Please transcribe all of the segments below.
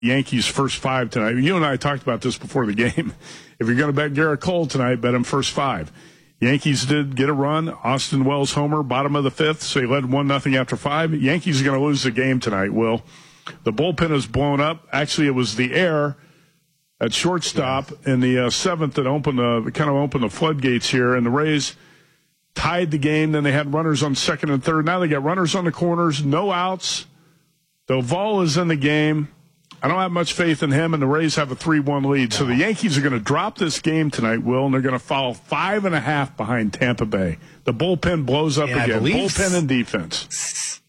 Yankees first five tonight. You and I talked about this before the game. If you're going to bet Garrett Cole tonight, bet him first five. Yankees did get a run. Austin Wells homer, bottom of the fifth, so they led 1-0 after five. Yankees are going to lose the game tonight, Will. The bullpen is blown up. Actually, it was the air at shortstop in the seventh that opened the floodgates here, and the Rays tied the game. Then they had runners on second and third. Now they got runners on the corners, no outs. Doval is in the game. I don't have much faith in him, and the Rays have a 3-1 lead. So the Yankees are going to drop this game tonight, Will, and they're going to fall 5.5 behind Tampa Bay. The bullpen blows up again. Bullpen and defense.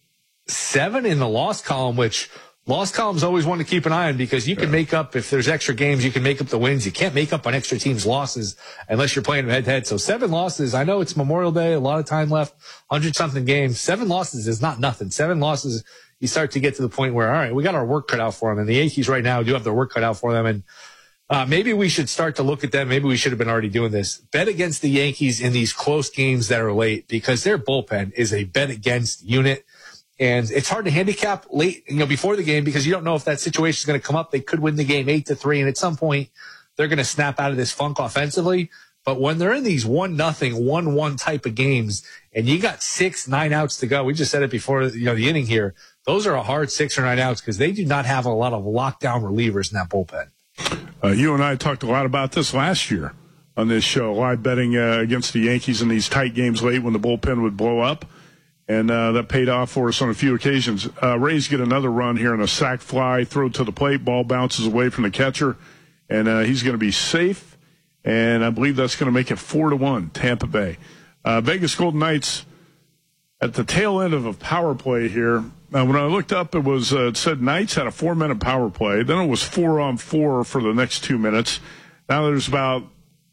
7 in the loss column, which loss columns always want to keep an eye on because you can make up, if there's extra games, you can make up the wins. You can't make up on extra teams' losses unless you're playing head-to-head. So 7 losses. I know it's Memorial Day, a lot of time left, 100-something games. 7 losses is not nothing. 7 losses, you start to get to the point where, all right, we got our work cut out for them. And the Yankees right now do have their work cut out for them. And maybe we should start to look at them. Maybe we should have been already doing this. Bet against the Yankees in these close games that are late because their bullpen is a bet against unit. And it's hard to handicap late, before the game because you don't know if that situation is going to come up. They could win the game 8-3. And at some point, they're going to snap out of this funk offensively. But when they're in these 1-0, 1-1 type of games, and you got 6-9 outs to go, we just said it before the inning here. Those are a hard 6 or 9 outs because they do not have a lot of lockdown relievers in that bullpen. You and I talked a lot about this last year on this show, live betting against the Yankees in these tight games late when the bullpen would blow up, and that paid off for us on a few occasions. Rays get another run here on a sac fly, throw to the plate, ball bounces away from the catcher, and he's going to be safe, and I believe that's going to make it 4-1, Tampa Bay. Vegas Golden Knights at the tail end of a power play here. When I looked up, it said Knights had a 4-minute power play. Then it was 4-on-4 for the next 2 minutes. Now there's about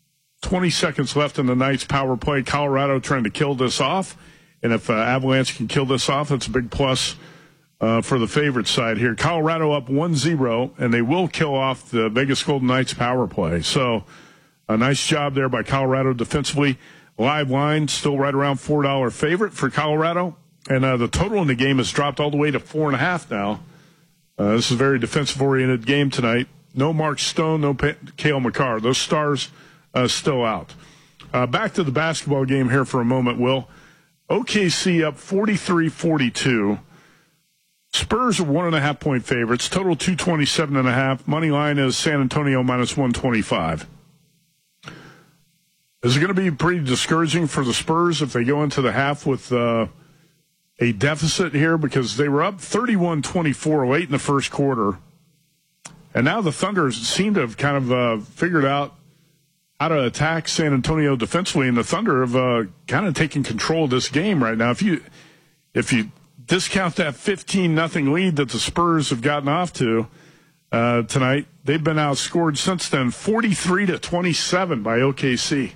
20 seconds left in the Knights power play. Colorado trying to kill this off. And if Avalanche can kill this off, it's a big plus for the favorite side here. Colorado up 1-0, and they will kill off the Vegas Golden Knights power play. So a nice job there by Colorado defensively. Live line still right around $4 favorite for Colorado. And the total in the game has dropped all the way to 4.5 now. This is a very defensive-oriented game tonight. No Mark Stone, no Cale Makar. Those stars still out. Back to the basketball game here for a moment, Will. OKC up 43-42. Spurs are 1.5-point favorites. Total 227.5. Money line is San Antonio minus 125. Is it going to be pretty discouraging for the Spurs if they go into the half with a deficit here? Because they were up 31-24 late in the first quarter. And now the Thunder seem to have kind of figured out how to attack San Antonio defensively, and the Thunder have kind of taken control of this game right now. If you discount that 15-0 lead that the Spurs have gotten off to tonight, they've been outscored since then 43-27 by OKC.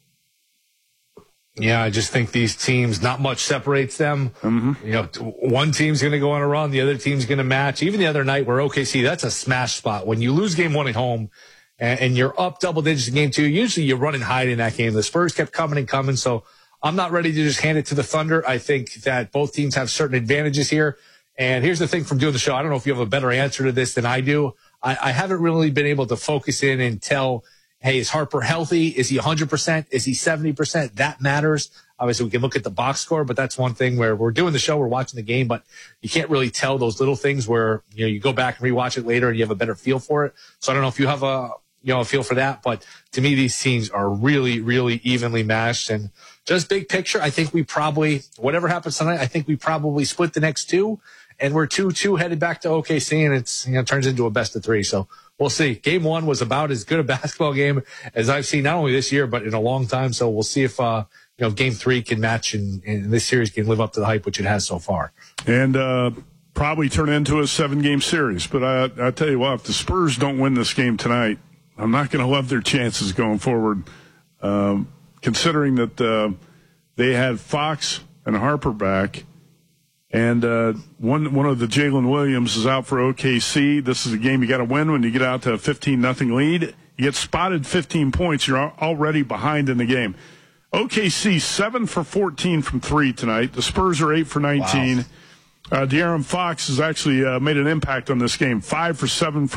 Yeah, I just think these teams, not much separates them. Mm-hmm. One team's going to go on a run, the other team's going to match. Even the other night where OKC, that's a smash spot. When you lose game 1 at home and you're up double digits in game 2, usually you run and hide in that game. The Spurs kept coming and coming, so I'm not ready to just hand it to the Thunder. I think that both teams have certain advantages here. And here's the thing from doing the show. I don't know if you have a better answer to this than I do. I haven't really been able to focus in and tell, hey, is Harper healthy? Is he 100%? Is he 70%? That matters. Obviously, we can look at the box score, but that's one thing where we're doing the show, we're watching the game, but you can't really tell those little things where you go back and rewatch it later and you have a better feel for it. So I don't know if you have a feel for that, but to me, these teams are really, really evenly matched. And just big picture, I think we probably, whatever happens tonight, I think we probably split the next 2, and we're 2-2 headed back to OKC, and it's turns into a best of 3. So we'll see. Game 1 was about as good a basketball game as I've seen, not only this year, but in a long time. So we'll see if, Game 3 can match and this series can live up to the hype, which it has so far. And probably turn into a 7-game series. But I tell you what, if the Spurs don't win this game tonight, I'm not going to love their chances going forward, considering that they had Fox and Harper back. And one of the Jalen Williams is out for OKC. This is a game you got to win when you get out to a 15-0 lead. You get spotted 15 points, you're already behind in the game. OKC 7 for 14 from 3 tonight. The Spurs are 8 for 19. De'Aaron Fox has actually made an impact on this game. 5 for 7